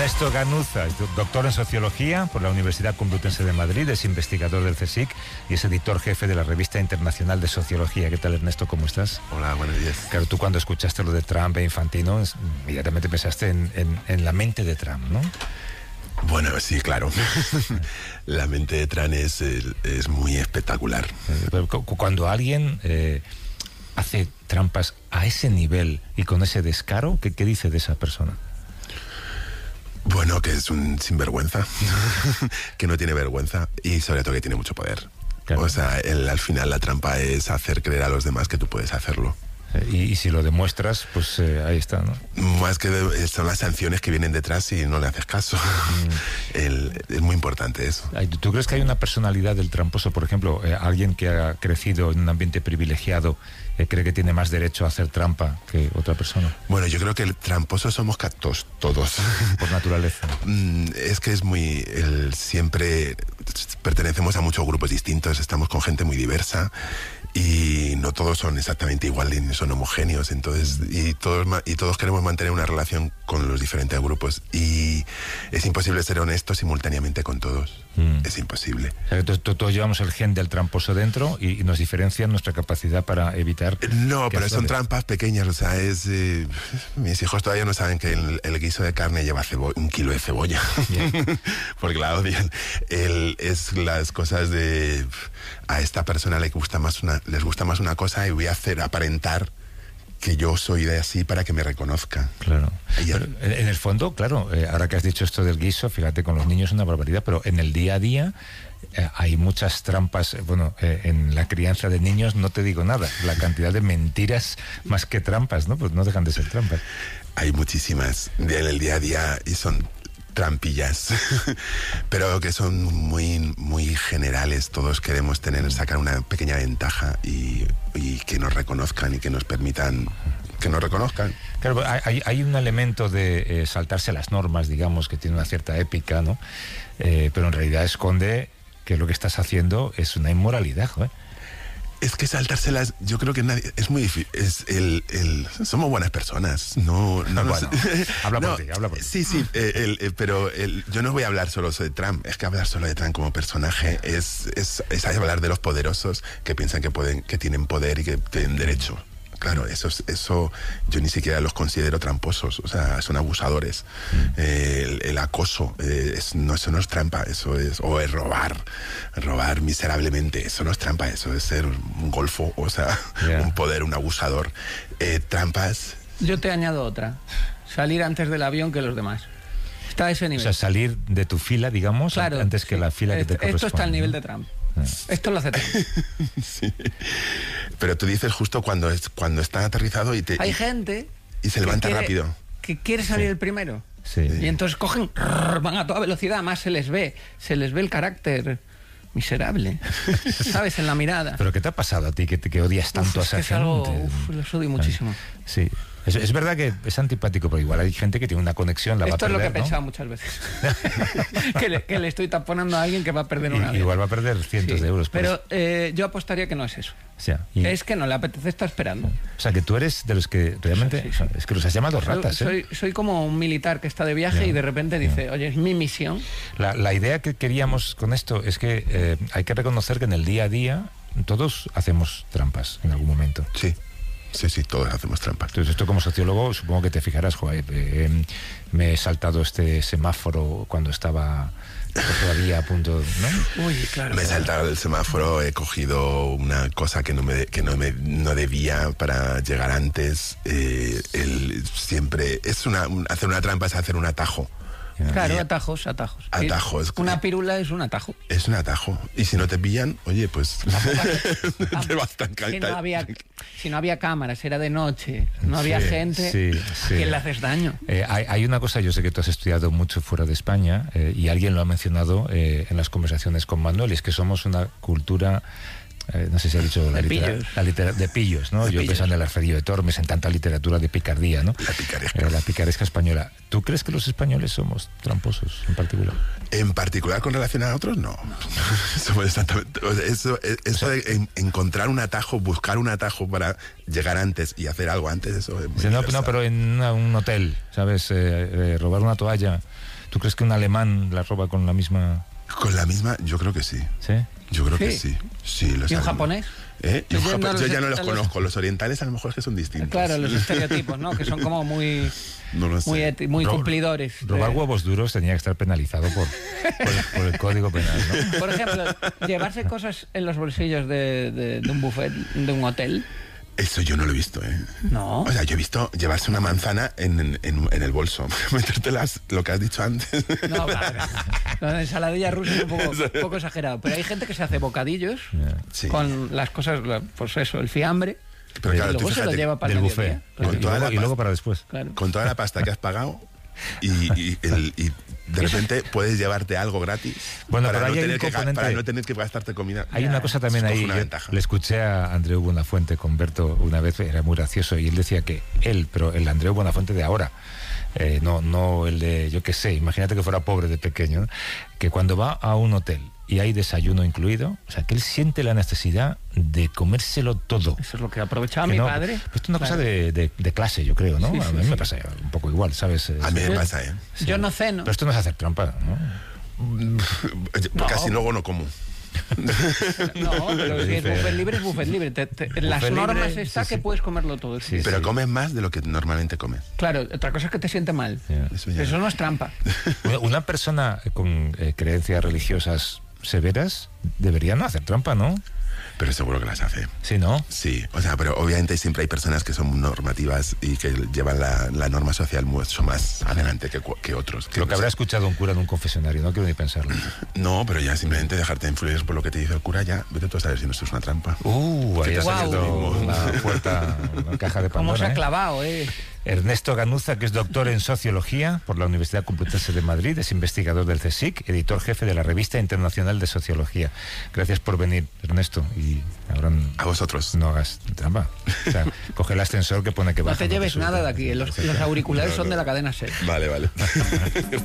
Ernesto Ganuza, doctor en Sociología por la Universidad Complutense de Madrid, es investigador del CSIC y es editor jefe de la Revista Internacional de Sociología. ¿Qué tal, Ernesto? ¿Cómo estás? Hola, buenos días. Claro, tú cuando escuchaste lo de Trump e Infantino, inmediatamente pensaste en la mente de Trump, ¿no? Bueno, sí, claro. La mente de Trump es muy espectacular. Cuando alguien hace trampas a ese nivel y con ese descaro, ¿qué dice de esa persona? Bueno, que es un sinvergüenza, que no tiene vergüenza y sobre todo que tiene mucho poder. Claro. O sea, al final la trampa es hacer creer a los demás que tú puedes hacerlo. Y si lo demuestras, pues ahí está, ¿no? Más que son las sanciones que vienen detrás si no le haces caso. Es muy importante eso. ¿Tú crees que hay una personalidad del tramposo? Por ejemplo, alguien que ha crecido en un ambiente privilegiado, ¿cree que tiene más derecho a hacer trampa que otra persona? Bueno, yo creo que el tramposo somos cactos, todos. Por naturaleza. Es que es muy... siempre pertenecemos a muchos grupos distintos, estamos con gente muy diversa y no todos son exactamente iguales ni son homogéneos, entonces y todos queremos mantener una relación con los diferentes grupos y es imposible ser honesto simultáneamente con todos. Es imposible. O sea, todos llevamos el gen del tramposo dentro y nos diferencia nuestra capacidad para evitar... No, pero son trampas pequeñas, o sea, mis hijos todavía no saben que el guiso de carne lleva 1 kilo de cebolla. Porque la odian. Es las cosas de... A esta persona les gusta más una cosa y voy a hacer aparentar que yo soy de así para que me reconozca. Claro. Pero en el fondo, claro, ahora que has dicho esto del guiso, fíjate, con los niños es una barbaridad, pero en el día a día hay muchas trampas. Bueno, en la crianza de niños no te digo nada, la cantidad de mentiras más que trampas, ¿no? Pues no dejan de ser trampas. Hay muchísimas en el día a día y son trampillas, pero que son muy, muy generales. Todos queremos sacar una pequeña ventaja y que nos reconozcan y que nos permitan que nos reconozcan. Claro, hay un elemento de saltarse las normas, digamos, que tiene una cierta épica, ¿no? Pero en realidad esconde que lo que estás haciendo es una inmoralidad, joder. Es que saltárselas, yo creo que nadie, es muy difícil. Somos buenas personas. No bueno, habla por ti. Sí, pero yo no voy a hablar solo de Trump. Es que hablar solo de Trump como personaje es hablar de los poderosos que piensan que tienen poder y que tienen derecho. Claro, eso yo ni siquiera los considero tramposos, o sea, son abusadores. El acoso, eso no es trampa, eso es robar miserablemente, eso no es trampa, eso es ser un golfo, o sea, un poder, un abusador. Trampas... Yo te añado otra, salir antes del avión que los demás. Está a ese nivel. O sea, salir de tu fila, digamos, claro, antes que la fila que te corresponde. Esto está al nivel de Trump. Esto lo hace Trump. Sí. Pero tú dices justo cuando está aterrizado hay gente y se levanta rápido. Que quiere salir el primero. Sí. Y entonces cogen, van a toda velocidad, además se les ve el carácter miserable, ¿sabes? En la mirada. ¿Pero qué te ha pasado a ti que odias tanto a esa gente? Los odio muchísimo. Sí. Es verdad que es antipático, pero igual hay gente que tiene una conexión, la va a perder, Esto es lo que he ¿no? pensado muchas veces. que le estoy taponando a alguien que va a perder una vida. Igual va a perder cientos de euros. Pero yo apostaría que no es eso. O sea, es que no le apetece estar esperando. O sea, que tú eres de los que realmente... Sí. Es que los has llamado ratas, soy como un militar que está de viaje y de repente dice, oye, es mi misión. La idea que queríamos con esto es que hay que reconocer que en el día a día todos hacemos trampas en algún momento. Sí. Sí, todos hacemos trampas. Entonces, esto como sociólogo, supongo que te fijarás, joder, me he saltado este semáforo cuando estaba todavía a punto, ¿no? Uy, claro. Me he saltado el semáforo, he cogido una cosa que no debía para llegar antes. Siempre hacer una trampa es hacer un atajo. Claro, atajos. Una pirula es un atajo. Es un atajo. Y si no te pillan, oye, pues te vas tan calentado. Si no había cámaras, era de noche, no había gente, ¿a quién le haces daño? Hay una cosa, yo sé que tú has estudiado mucho fuera de España y alguien lo ha mencionado en las conversaciones con Manuel, es que somos una cultura no sé si ha dicho De pillos. de pillos, ¿no? De Yo pillos. pensando en el Alfredo de Tormes, en tanta literatura de picardía, ¿no? La picaresca. La picaresca española. ¿Tú crees que los españoles somos tramposos en particular? En particular con relación a otros, no. Somos exactamente. Eso de encontrar un atajo, buscar un atajo para llegar antes y hacer algo antes, eso es muy No, universal. pero en un hotel, ¿sabes? Robar una toalla. ¿Tú crees que un alemán la roba con la misma...? Con la misma, yo creo que sí. ¿Sí? Yo creo que Sí. sí. Sí, los ¿Y un alemanes. japonés? ¿Eh? Yo no los- Yo ya no los los- conozco. Los orientales a lo mejor es que son distintos. Claro, los estereotipos, ¿no? Que son como muy, No lo sé. muy Ro- cumplidores. Robar huevos duros tenía que estar penalizado por el Código Penal, ¿no? Por ejemplo, llevarse cosas en los bolsillos de un buffet, de un hotel. Eso yo no lo he visto, ¿eh? No. O sea, yo he visto llevarse una manzana en el bolso. Metértelas, lo que has dicho antes. No, claro. La ensaladilla rusa es un poco exagerado. Pero hay gente que se hace bocadillos Sí. con las cosas, pues eso, el fiambre. Pero y claro, tú luego se lo fíjate, lleva para Del el buffet. mediodía. Claro. Con toda la Y luego pasta. para después. Claro. Con toda la pasta que has pagado y de repente puedes llevarte algo gratis Bueno, para, pero no ahí hay tener un que, componente- para no tener que gastarte comida. Hay una cosa también Escoge ahí, una yo ventaja. le escuché a Andreu Buenafuente con Berto una vez, era muy gracioso, y él decía que pero el Andreu Buenafuente de ahora, no el de, yo qué sé, imagínate que fuera pobre de pequeño, ¿no? Que cuando va a un hotel y hay desayuno incluido, o sea, que él siente la necesidad de comérselo todo. Eso es lo que aprovechaba Que mi no, padre. pues esto es una cosa Claro. de clase, yo creo, ¿no? Sí, A sí, mí sí. me pasa un poco igual, ¿sabes? A mí me pasa, ¿eh? Sí. Yo no ceno. Pero esto no es hacer trampa, ¿no? No. Casi luego no como. No, pero si es Dice- buffet libre, es buffet libre. En las Buffet libre, normas está sí, que sí. puedes comerlo todo. Sí, Pero sí. comes más de lo que normalmente comes. Claro, otra cosa es que te siente mal. Ya. Eso ya. Eso no es trampa. Una persona con creencias religiosas severas debería no hacer trampa, ¿no? Pero seguro que las hace. Sí, ¿no? Sí, o sea, pero obviamente siempre hay personas que son normativas y que llevan la norma social mucho más adelante que otros. Lo que no habrá sé. escuchado un cura en un confesonario, no quiero ni pensarlo. No, pero ya simplemente dejarte influir por lo que te dice el cura, ya vete tú a saber si no esto es una trampa. Ahí te ha has abierto abierto una puerta, una caja de ¿Cómo Pandora. se ha ¿eh? clavado, Ernesto Ganuza, que es doctor en Sociología por la Universidad Complutense de Madrid, es investigador del CSIC, editor jefe de la Revista Internacional de Sociología. Gracias por venir, Ernesto, y ahora A vosotros. no hagas trampa. O sea, coge el ascensor que pone que No baja. te lleves sube. nada de aquí. Los auriculares son de la cadena SER. Vale, vale.